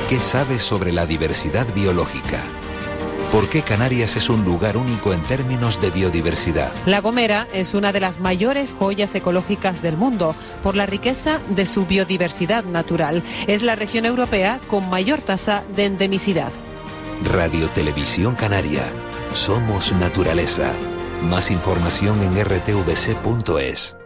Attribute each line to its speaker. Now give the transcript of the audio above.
Speaker 1: ¿Qué sabes sobre la diversidad biológica? ¿Por qué Canarias es un lugar único en términos de biodiversidad?
Speaker 2: La Gomera es una de las mayores joyas ecológicas del mundo por la riqueza de su biodiversidad natural. Es la región europea con mayor tasa de endemicidad.
Speaker 1: Radio Televisión Canaria. Somos naturaleza. Más información en rtvc.es.